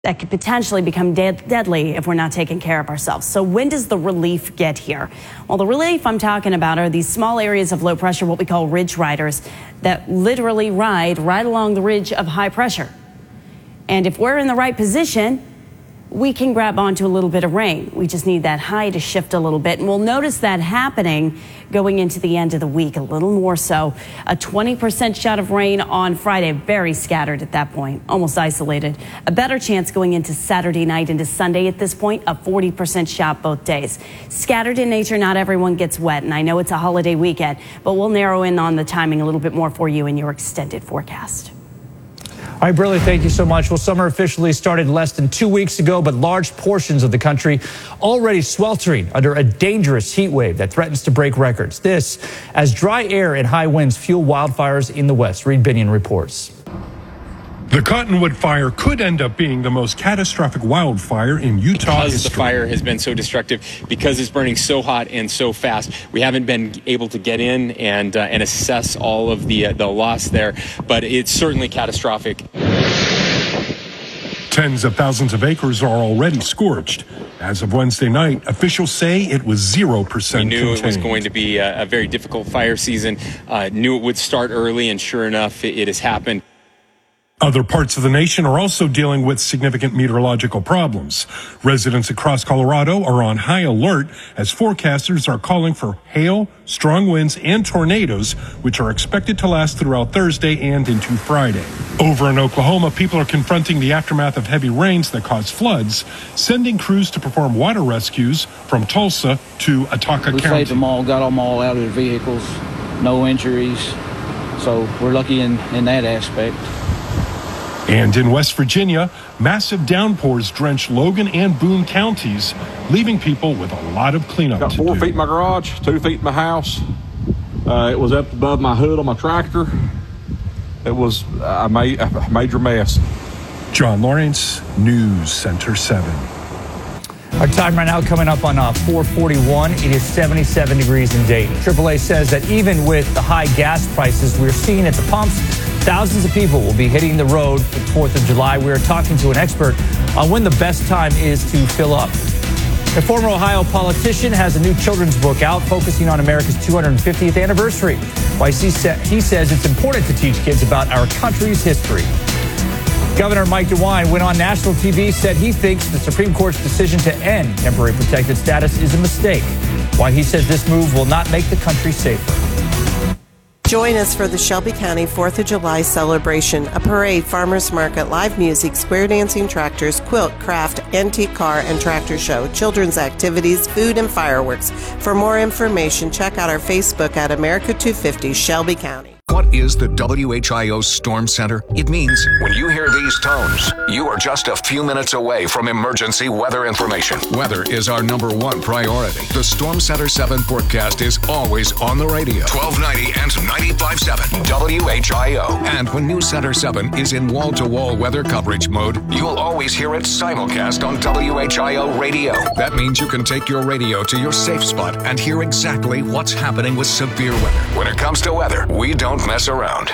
that could potentially become deadly if we're not taking care of ourselves. So when does the relief get here? Well, the relief I'm talking about are these small areas of low pressure, what we call ridge riders, that literally ride right along the ridge of high pressure. And if we're in the right position, we can grab onto a little bit of rain. We just need that high to shift a little bit. And we'll notice that happening going into the end of the week, a little more so. A 20% shot of rain on Friday, very scattered at that point, almost isolated. A better chance going into Saturday night into Sunday at this point, a 40% shot both days. Scattered in nature, not everyone gets wet. And I know it's a holiday weekend, but we'll narrow in on the timing a little bit more for you in your extended forecast. All right, Briley, thank you so much. Well, summer officially started less than 2 weeks ago, but large portions of the country already sweltering under a dangerous heat wave that threatens to break records. This as dry air and high winds fuel wildfires in the West. Reed Binion reports. The Cottonwood Fire could end up being the most catastrophic wildfire in Utah history. Because the fire has been so destructive, because it's burning so hot and so fast, we haven't been able to get in and assess all of the loss there, but it's certainly catastrophic. Tens of thousands of acres are already scorched. As of Wednesday night, officials say it was 0% We knew contained. it was going to be a very difficult fire season, knew it would start early, and sure enough, it has happened. Other parts of the nation are also dealing with significant meteorological problems. Residents across Colorado are on high alert as forecasters are calling for hail, strong winds, and tornadoes, which are expected to last throughout Thursday and into Friday. Over in Oklahoma, people are confronting the aftermath of heavy rains that caused floods, sending crews to perform water rescues from Tulsa to Ataka We County. saved them all, got them all out of their vehicles, no injuries. So we're lucky in that aspect. And in West Virginia, massive downpours drenched Logan and Boone counties, leaving people with a lot of cleanup Got to 4 do. feet in my garage, 2 feet in my house. It was up above my hood on my tractor. It was a major mess. John Lawrence, News Center 7. Our time right now coming up on 4:41. It is 77 degrees in Dayton. AAA says that even with the high gas prices we're seeing at the pumps, thousands of people will be hitting the road for the 4th of July. We're talking to an expert on when the best time is to fill up. A former Ohio politician has a new children's book out focusing on America's 250th anniversary. Why he says it's important to teach kids about our country's history. Governor Mike DeWine went on national TV, said he thinks the Supreme Court's decision to end temporary protected status is a mistake. Why he says this move will not make the country safer. Join us for the Shelby County 4th of July celebration, a parade, farmers market, live music, square dancing tractors, quilt, craft, antique car, and tractor show, children's activities, food, and fireworks. For more information, check out our Facebook at America 250 Shelby County. What is the WHIO Storm Center? It means when you hear these tones, you are just a few minutes away from emergency weather information. Weather is our #1 priority. The Storm Center 7 forecast is always on the radio. 1290 and 95.7 WHIO. And when News Center 7 is in wall-to-wall weather coverage mode, you'll always hear it simulcast on WHIO radio. That means you can take your radio to your safe spot and hear exactly what's happening with severe weather. When it comes to weather, we don't mess around.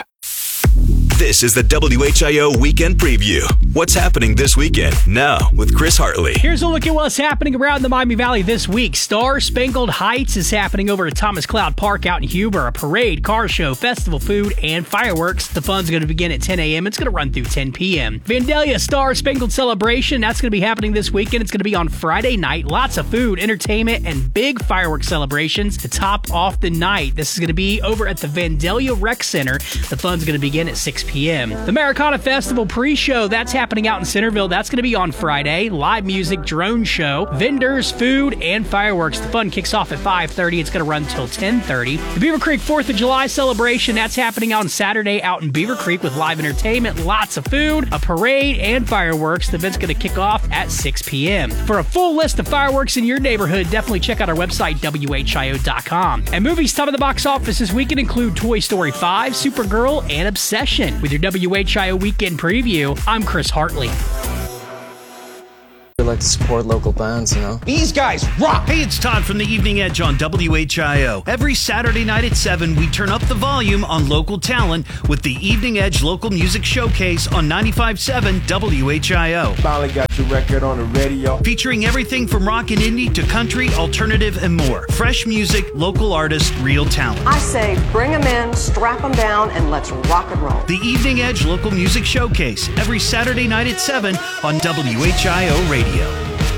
This is the WHIO Weekend Preview. What's happening this weekend? Now with Chris Hartley. Here's a look at what's happening around the Miami Valley this week. Star Spangled Heights is happening over at Thomas Cloud Park out in Huber. A parade, car show, festival food, and fireworks. The fun's going to begin at 10 a.m. It's going to run through 10 p.m. Vandalia Star Spangled Celebration. That's going to be happening this weekend. It's going to be on Friday night. Lots of food, entertainment, and big fireworks celebrations to top off the night. This is going to be over at the Vandalia Rec Center. The fun's going to begin at 6 p.m. The Americana Festival pre-show, that's happening out in Centerville. That's going to be on Friday. Live music, drone show, vendors, food, and fireworks. The fun kicks off at 5:30. It's going to run until 10:30. The Beaver Creek 4th of July celebration, that's happening on Saturday out in Beaver Creek with live entertainment, lots of food, a parade, and fireworks. The event's going to kick off at 6 p.m. For a full list of fireworks in your neighborhood, definitely check out our website, WHIO.com. And movies top of the box office this weekend include Toy Story 5, Supergirl, and Obsession. With your WHIO Weekend Preview, I'm Chris Hartley. like to support local bands, you know. These guys rock! Hey, it's Todd from the Evening Edge on WHIO. Every Saturday night at 7, we turn up the volume on local talent with the Evening Edge Local Music Showcase on 95.7 WHIO. Finally got your record on the radio. Featuring everything from rock and indie to country, alternative, and more. Fresh music, local artists, real talent. I say bring them in, strap them down, and let's rock and roll. The Evening Edge Local Music Showcase, every Saturday night at 7 on WHIO Radio.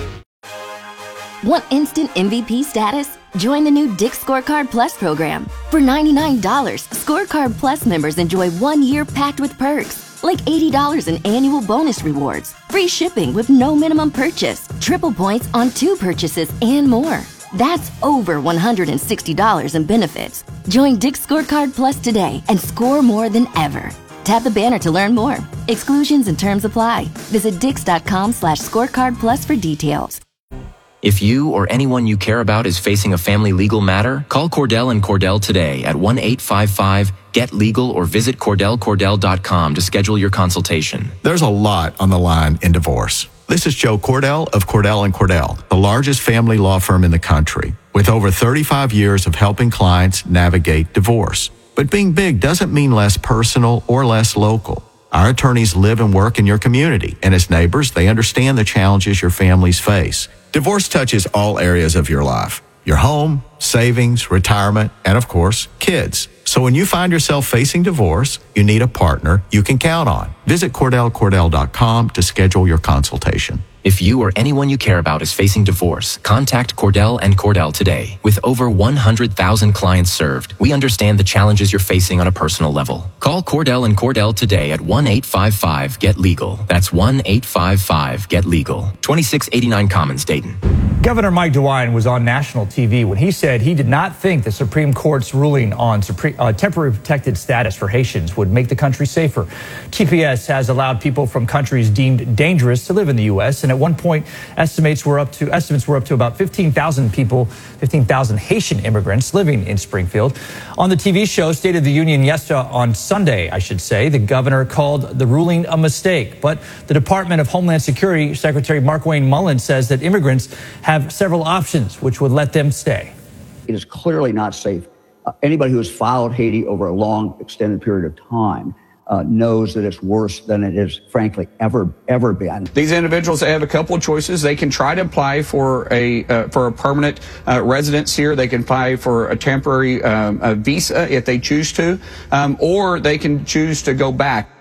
Want instant MVP status? Join the new Dick's Scorecard Plus program. For $99, Scorecard Plus members enjoy 1 year packed with perks, like $80 in annual bonus rewards, free shipping with no minimum purchase, triple points on 2 purchases, and more. That's over $160 in benefits. Join Dick's Scorecard Plus today and score more than ever. Tap the banner to learn more. Exclusions and terms apply. Visit dix.com/scorecardplus for details. If you or anyone you care about is facing a family legal matter, call Cordell & Cordell today at 1-855-GET-LEGAL or visit CordellCordell.com to schedule your consultation. There's a lot on the line in divorce. This is Joe Cordell of Cordell & Cordell, the largest family law firm in the country, with over 35 years of helping clients navigate divorce. But being big doesn't mean less personal or less local. Our attorneys live and work in your community, and as neighbors, they understand the challenges your families face. Divorce touches all areas of your life: your home, savings, retirement, and of course, kids. So when you find yourself facing divorce, you need a partner you can count on. Visit CordellCordell.com to schedule your consultation. If you or anyone you care about is facing divorce, contact Cordell & Cordell today. With over 100,000 clients served, we understand the challenges you're facing on a personal level. Call Cordell & Cordell today at 1-855-GET-LEGAL. That's 1-855-GET-LEGAL. 2689 Commons, Dayton. Governor Mike DeWine was on national TV when he said he did not think the Supreme Court's ruling on temporary protected status for Haitians would make the country safer. TPS has allowed people from countries deemed dangerous to live in the U.S., and at one point, estimates were up to about 15,000 people, 15,000 Haitian immigrants living in Springfield. On the TV show State of the Union on Sunday, the governor called the ruling a mistake. But the Department of Homeland Security Secretary Markwayne Mullin says that immigrants have several options which would let them stay. It is clearly not safe. Anybody who has followed Haiti over a long, extended period of time knows that it's worse than it is, frankly, ever been. These individuals have a couple of choices. They can try to apply for a permanent residence here. They can apply for a temporary visa if they choose to, or they can choose to go back.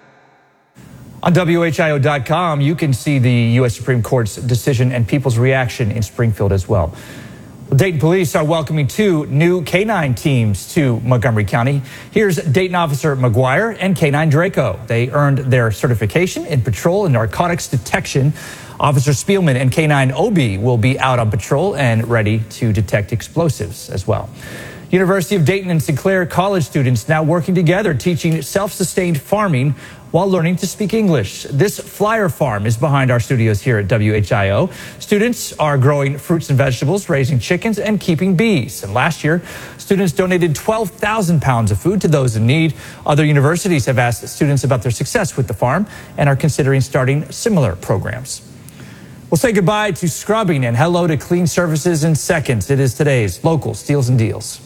On WHIO.com, you can see the U.S. Supreme Court's decision and people's reaction in Springfield as well. Dayton police are welcoming 2 new K-9 teams to Montgomery County. Here's Dayton Officer McGuire and K-9 Draco. They earned their certification in patrol and narcotics detection. Officer Spielman and K-9 Obi will be out on patrol and ready to detect explosives as well. University of Dayton and Sinclair College students now working together, teaching self-sustained farming while learning to speak English. This Flyer Farm is behind our studios here at WHIO. Students are growing fruits and vegetables, raising chickens, and keeping bees. And last year, students donated 12,000 pounds of food to those in need. Other universities have asked students about their success with the farm and are considering starting similar programs. We'll say goodbye to scrubbing and hello to clean surfaces in seconds. It is today's local Steals and Deals.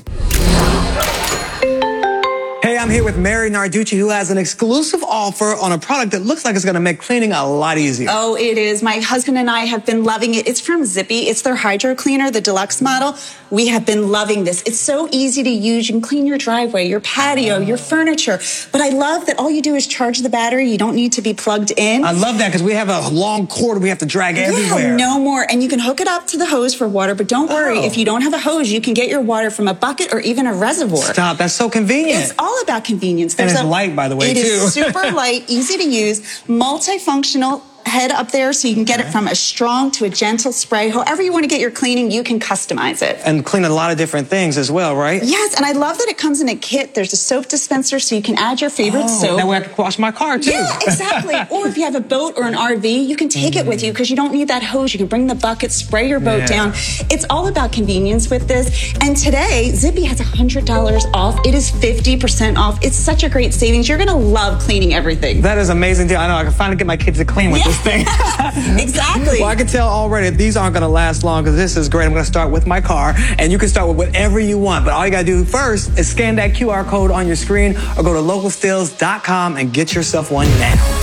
Hey, I'm here with Mary Narducci, who has an exclusive offer on a product that looks like it's going to make cleaning a lot easier. Oh, it is. My husband and I have been loving it. It's from Zippy. It's their hydro cleaner, the deluxe model. We have been loving this. It's so easy to use. You can clean your driveway, your patio, your furniture. But I love that all you do is charge the battery. You don't need to be plugged in. I love that because we have a long cord we have to drag everywhere. No more. And you can hook it up to the hose for water. But don't worry, if you don't have a hose, you can get your water from a bucket or even a reservoir. Stop. That's so convenient. It's all about convenience. And it's light, by the way, too. It is super light, easy to use, multifunctional. Head up there so you can get it from a strong to a gentle spray. However you want to get your cleaning, you can customize it. And clean a lot of different things as well, right? Yes, and I love that it comes in a kit. There's a soap dispenser so you can add your favorite soap. That way I can wash my car too. Yeah, exactly. Or if you have a boat or an RV, you can take it with you because you don't need that hose. You can bring the bucket, spray your boat down. It's all about convenience with this. And today, Zippy has $100 off. It is 50% off. It's such a great savings. You're going to love cleaning everything. That is an amazing deal. I know I can finally get my kids to clean with this this thing. Exactly. Well, I can tell already that these aren't going to last long because this is great. I'm going to start with my car, and you can start with whatever you want. But all you got to do first is scan that QR code on your screen or go to localstills.com and get yourself one now.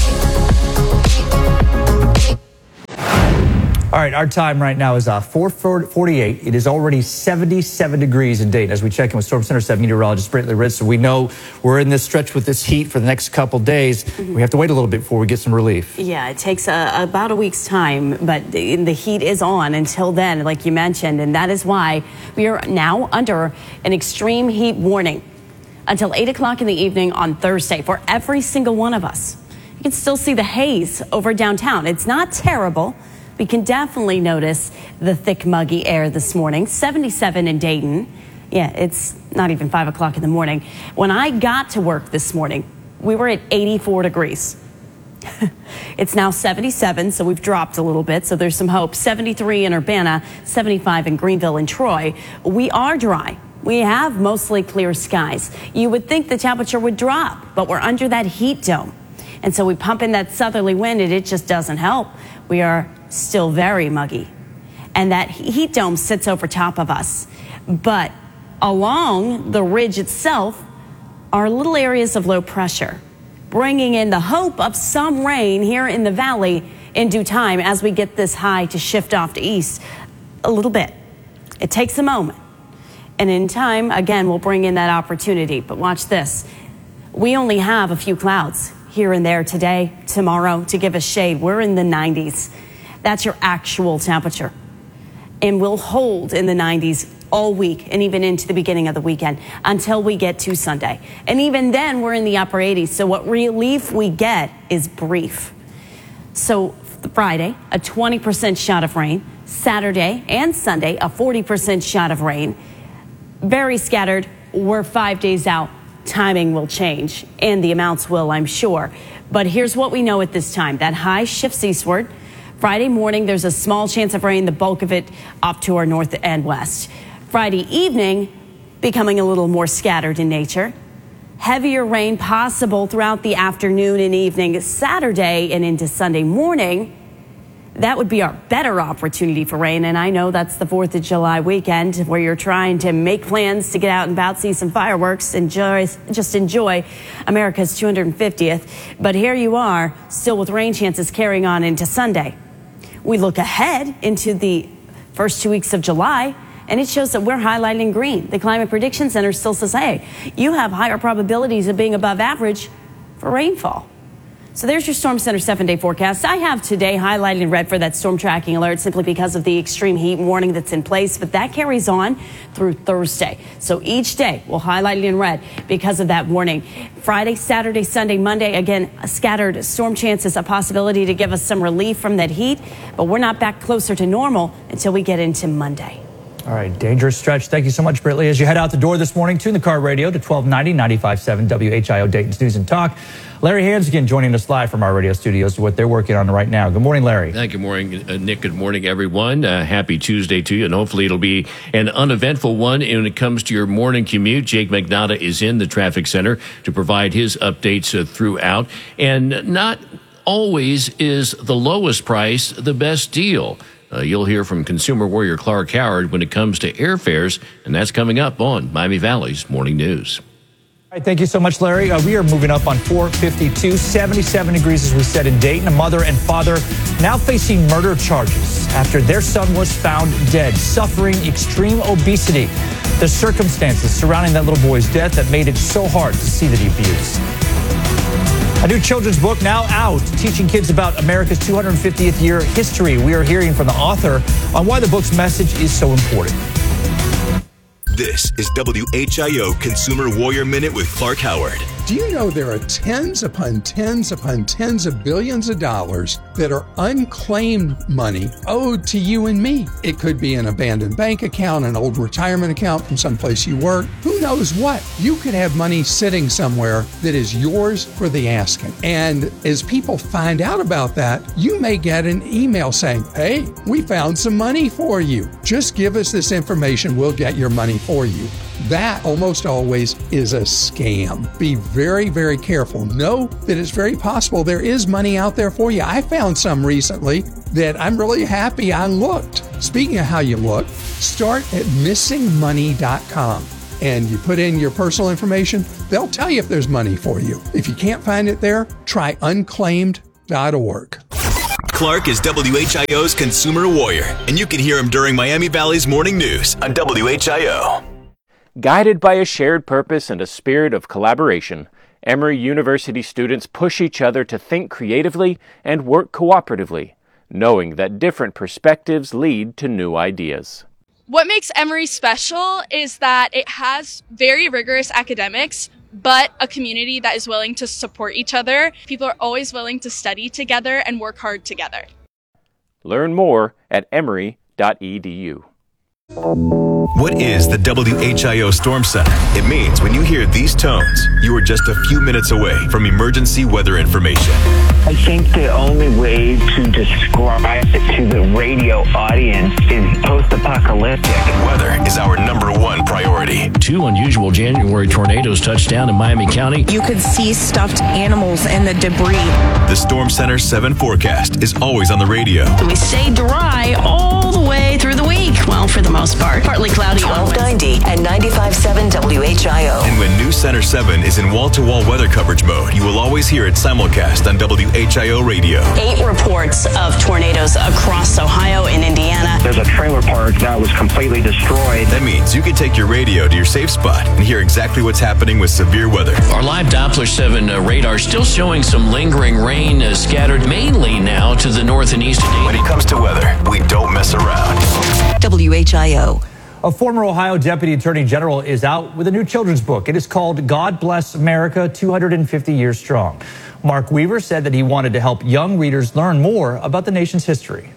All right, our time right now is 4:48. It is already 77 degrees in Dayton as we check in with Storm Center 7 meteorologist Brittany Ritz. So we know we're in this stretch with this heat for the next couple days. We have to wait a little bit before we get some relief. Yeah, it takes about a week's time, but the heat is on until then, like you mentioned, and that is why we are now under an extreme heat warning until 8 o'clock in the evening on Thursday for every single one of us. You can still see the haze over downtown. It's not terrible. We can definitely notice the thick, muggy air this morning. 77 in Dayton. Yeah, it's not even 5 o'clock in the morning. When I got to work this morning, we were at 84 degrees. It's now 77, so we've dropped a little bit, so there's some hope. 73 in Urbana, 75 in Greenville and Troy. We are dry. We have mostly clear skies. You would think the temperature would drop, but we're under that heat dome. And so we pump in that southerly wind, and it just doesn't help. We are still very muggy. And that heat dome sits over top of us. But along the ridge itself are little areas of low pressure, bringing in the hope of some rain here in the valley in due time as we get this high to shift off to east a little bit. It takes a moment. And in time, again, we'll bring in that opportunity. But watch this. We only have a few clouds here and there today, tomorrow, to give us shade. We're in the 90s. That's your actual temperature. And we'll hold in the 90s all week and even into the beginning of the weekend until we get to Sunday. And even then, we're in the upper 80s. So what relief we get is brief. So Friday, a 20% shot of rain. Saturday and Sunday, a 40% shot of rain. Very scattered. We're 5 days out. Timing will change, and the amounts will, I'm sure. But here's what we know at this time. That high shifts eastward. Friday morning, there's a small chance of rain, the bulk of it up to our north and west. Friday evening, becoming a little more scattered in nature. Heavier rain possible throughout the afternoon and evening. Saturday and into Sunday morning, that would be our better opportunity for rain. And I know that's the 4th of July weekend where you're trying to make plans to get out and about, see some fireworks, just enjoy America's 250th. But here you are, still with rain chances carrying on into Sunday. We look ahead into the first 2 weeks of July, and it shows that we're highlighted in green. The Climate Prediction Center still says, hey, you have higher probabilities of being above average for rainfall. So there's your Storm Center 7-day forecast. I have today highlighted in red for that storm tracking alert simply because of the extreme heat warning that's in place, but that carries on through Thursday. So each day we'll highlight it in red because of that warning. Friday, Saturday, Sunday, Monday, again, scattered storm chances, a possibility to give us some relief from that heat, but we're not back closer to normal until we get into Monday. All right, dangerous stretch. Thank you so much, Brittany. As you head out the door this morning, tune the car radio to 1290, 95.7 WHIO Dayton's News and Talk. Larry Hansigan joining us live from our radio studios to what they're working on right now. Good morning, Larry. Good morning, Nick. Good morning, everyone. Happy Tuesday to you, and hopefully it'll be an uneventful one when it comes to your morning commute. Jake Magnotta is in the traffic center to provide his updates throughout, and not always is the lowest price the best deal. You'll hear from consumer warrior Clark Howard when it comes to airfares, and that's coming up on Miami Valley's Morning News. All right, thank you so much, Larry. We are moving up on 452, 77 degrees, as we said, in Dayton. A mother and father now facing murder charges after their son was found dead, suffering extreme obesity. The circumstances surrounding that little boy's death that made it so hard to see the abuse. A new children's book now out, teaching kids about America's 250th year history. We are hearing from the author on why the book's message is so important. This is WHIO Consumer Warrior Minute with Clark Howard. Do you know there are tens upon tens upon tens of billions of dollars that are unclaimed money owed to you and me? It could be an abandoned bank account, an old retirement account from someplace you work. Who knows what? You could have money sitting somewhere that is yours for the asking. And as people find out about that, you may get an email saying, hey, we found some money for you. Just give us this information, we'll get your money for you. That almost always is a scam. Be very, very careful. Know that it's very possible there is money out there for you. I found some recently that I'm really happy I looked. Speaking of how you look, start at missingmoney.com. And you put in your personal information, they'll tell you if there's money for you. If you can't find it there, try unclaimed.org. Clark is WHIO's consumer warrior, and you can hear him during Miami Valley's morning news on WHIO. Guided by a shared purpose and a spirit of collaboration, Emory University students push each other to think creatively and work cooperatively, knowing that different perspectives lead to new ideas. What makes Emory special is that it has very rigorous academics, but a community that is willing to support each other. People are always willing to study together and work hard together. Learn more at emory.edu. What is the WHIO Storm Center? It means when you hear these tones, you are just a few minutes away from emergency weather information. I think the only way to describe it to the radio audience is post-apocalyptic. Weather is our #1 priority. 2 unusual January tornadoes touched down in Miami County. You could see stuffed animals in the debris. The Storm Center 7 forecast is always on the radio. We stay dry all the way through the week. Well, for the most part. Partly cloudy. 1290 and 95.7 WHIO. And when News Center 7 is in wall-to-wall weather coverage mode, you will always hear it simulcast on WHIO radio. 8 reports of tornadoes across Ohio and Indiana. There's a trailer park that was completely destroyed. That means you can take your radio to your safe spot and hear exactly what's happening with severe weather. Our live Doppler 7 radar still showing some lingering rain scattered mainly now to the north and east. When it comes to weather, we don't mess around. WHIO. A former Ohio Deputy Attorney General is out with a new children's book. It is called God Bless America, 250 Years Strong. Mark Weaver said that he wanted to help young readers learn more about the nation's history.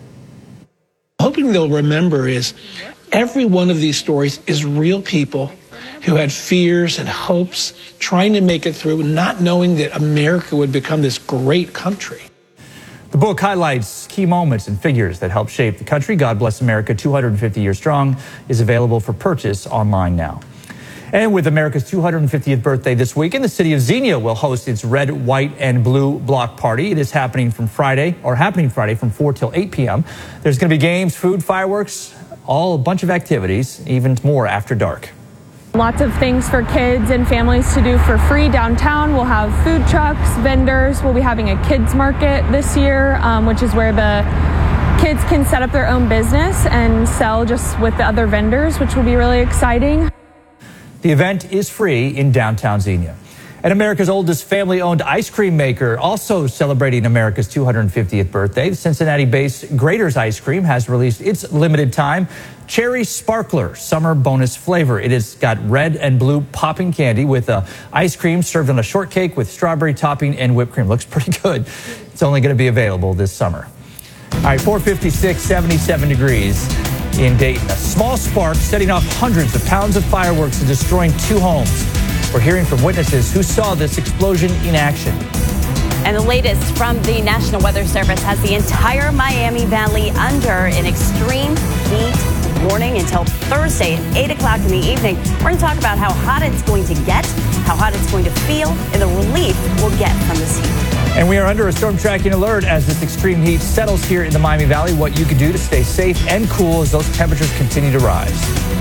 Hoping they'll remember is every one of these stories is real people who had fears and hopes, trying to make it through, not knowing that America would become this great country. The book highlights key moments and figures that helped shape the country. God Bless America, 250 Years Strong is available for purchase online now. And with America's 250th birthday this weekend, the city of Xenia will host its red, white, and blue block party. It is happening Friday from 4 till 8 p.m. There's going to be games, food, fireworks, a bunch of activities, even more after dark. Lots of things for kids and families to do for free downtown. We'll have food trucks, vendors. We'll be having a kids market this year, which is where the kids can set up their own business and sell just with the other vendors, which will be really exciting. The event is free in downtown Xenia. And America's oldest family-owned ice cream maker also celebrating America's 250th birthday. The Cincinnati-based Grater's Ice Cream has released its limited time Cherry Sparkler Summer Bonus Flavor. It has got red and blue popping candy with ice cream served on a shortcake with strawberry topping and whipped cream. Looks pretty good. It's only going to be available this summer. All right, 456, 77 degrees in Dayton. A small spark setting off hundreds of pounds of fireworks and destroying 2 homes. We're hearing from witnesses who saw this explosion in action. And the latest from the National Weather Service has the entire Miami Valley under an extreme heat warning until Thursday at 8 o'clock in the evening. We're going to talk about how hot it's going to get, how hot it's going to feel, and the relief we'll get from this heat. And we are under a storm tracking alert as this extreme heat settles here in the Miami Valley. What you can do to stay safe and cool as those temperatures continue to rise.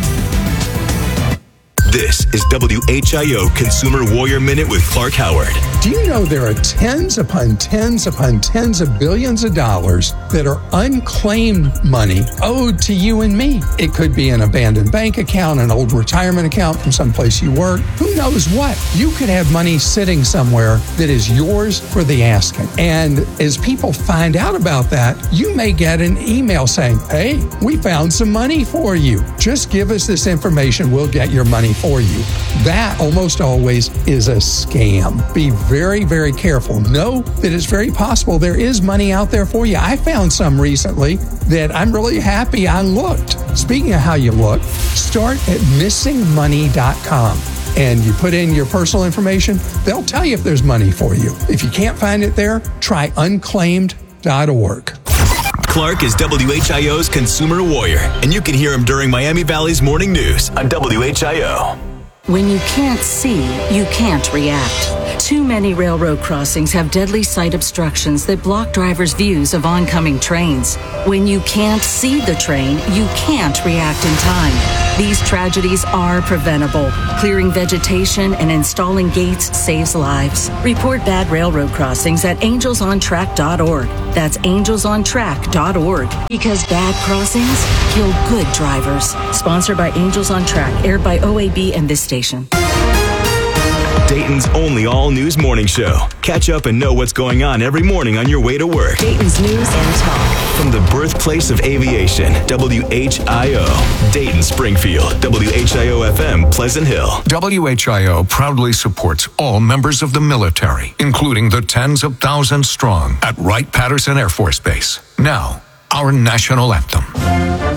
This is WHIO Consumer Warrior Minute with Clark Howard. Do you know there are tens upon tens upon tens of billions of dollars that are unclaimed money owed to you and me? It could be an abandoned bank account, an old retirement account from someplace you work. Who knows what? You could have money sitting somewhere that is yours for the asking. And as people find out about that, you may get an email saying, hey, we found some money for you. Just give us this information. We'll get your money for you. That almost always is a scam. Be very, very careful. Know that it's very possible there is money out there for you. I found some recently that I'm really happy I looked. Speaking of how you look, start at missingmoney.com. And you put in your personal information, they'll tell you if there's money for you. If you can't find it there, try unclaimed.org. Clark is WHIO's consumer warrior, and you can hear him during Miami Valley's morning news on WHIO. When you can't see, you can't react. Too many railroad crossings have deadly sight obstructions that block drivers' views of oncoming trains. When you can't see the train, you can't react in time. These tragedies are preventable. Clearing vegetation and installing gates saves lives. Report bad railroad crossings at angelsontrack.org. That's angelsontrack.org. Because bad crossings kill good drivers. Sponsored by Angels on Track, aired by OAB and this station. Dayton's only all-news morning show. Catch up and know what's going on every morning on your way to work. Dayton's News and Talk. From the birthplace of aviation, WHIO. Dayton, Springfield, WHIO-FM, Pleasant Hill. WHIO proudly supports all members of the military, including the tens of thousands strong at Wright-Patterson Air Force Base. Now, our national anthem.